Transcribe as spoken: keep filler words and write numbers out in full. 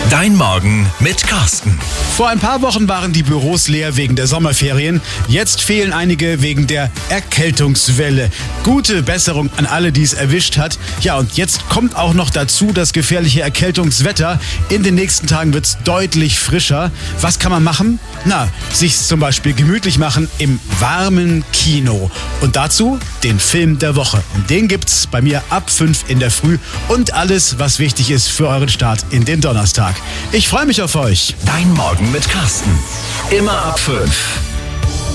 Dein Morgen mit Carsten. Vor ein paar Wochen waren die Büros leer wegen der Sommerferien. Jetzt fehlen einige wegen der Erkältungswelle. Gute Besserung an alle, die es erwischt hat. Ja, und jetzt kommt auch noch dazu das gefährliche Erkältungswetter. In den nächsten Tagen wird es deutlich frischer. Was kann man machen? Na, sich zum Beispiel gemütlich machen im warmen Kino. Und dazu den Film der Woche. Und den gibt's bei mir ab fünf in der Früh. Und alles, was wichtig ist für euren Start in den Donnerstag. Ich freue mich auf euch. Dein Morgen mit Carsten. Immer ab fünf.